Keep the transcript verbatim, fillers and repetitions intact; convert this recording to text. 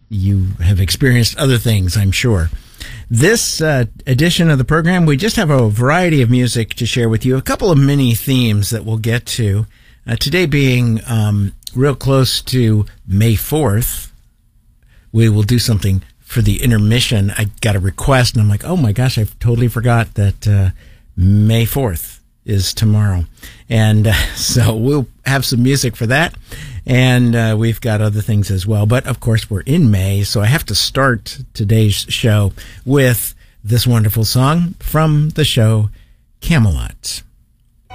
you have experienced other things, I'm sure. This uh, edition of the program, we just have a variety of music to share with you, a couple of mini themes that we'll get to. Uh, today being um, real close to May fourth, we will do something for the intermission. I got a request, and I'm like, oh my gosh, I totally forgot that uh, May fourth is tomorrow. And uh, so we'll have some music for that. And uh, we've got other things as well. But, of course, we're in May, so I have to start today's show with this wonderful song from the show Camelot.